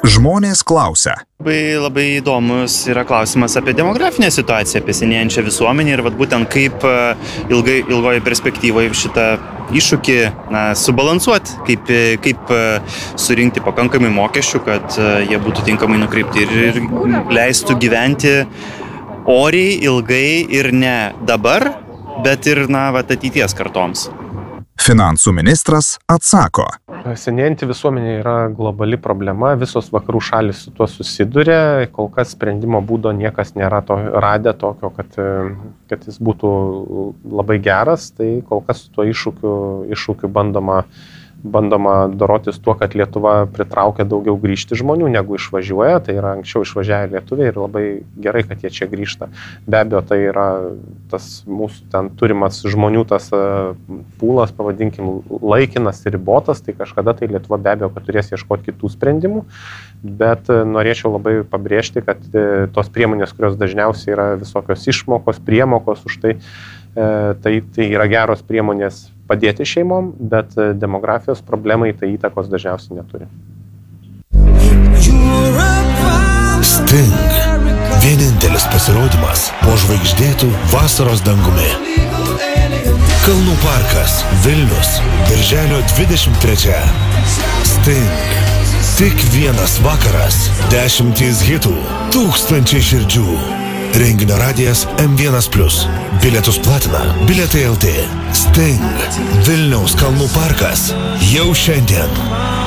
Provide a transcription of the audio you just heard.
Žmonės klausia. Labai įdomus yra klausimas apie demografinę situaciją, apie senėjančią visuomenę ir būtent kaip ilgoje perspektyvoje šitą iššūkį subalansuoti, kaip surinkti pakankamai mokesčių, kad jie būtų tinkamai nukreipti ir leistų gyventi oriai, ilgai ir ne dabar, bet ir ateities kartoms. Finansų ministras atsako. Senėjanti visuomenė yra globali problema, visos vakarų šalys su tuo susiduria, kol kas sprendimo būdo niekas nėra radę tokio, kad jis būtų labai geras, tai kol kas su tuo iššūkiu bandoma dorotis tuo, kad Lietuva pritraukia daugiau grįžti žmonių, negu išvažiuoja, tai yra anksčiau išvažiavę lietuviai ir labai gerai, kad jie čia grįžta. Be abejo, tai yra tas mūsų ten turimas žmonių tas pūlas, pavadinkim, laikinas ir ribotas, tai kažkada tai Lietuva be abejo, kad turės ieškoti kitų sprendimų, bet norėčiau labai pabrėžti, kad tos priemonės, kurios dažniausiai yra visokios išmokos, priemokos už tai yra geros priemonės padėti šeimom, bet demografijos problemai tai įtakos dažniausiai neturi. Sting. Vienintelis pasirodymas po žvaigždėtų vasaros dangumi. Kalnų parkas, Vilnius, birželio 23. Sting. Tik vienas vakaras, 10 hitų, 1000 širdžių. Renginio radijas M1+. Bilietus platina Bilietai LT. Sting. Vilniaus kalnų parkas. Jau šiandien.